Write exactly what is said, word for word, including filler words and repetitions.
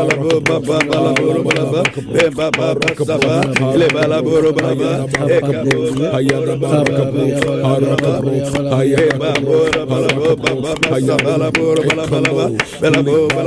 balabo baba balabo balaba be baba saba le balabo balaba e kabo ayada balabo arabo ayada balabo balabo baba saba balabo balaba balabo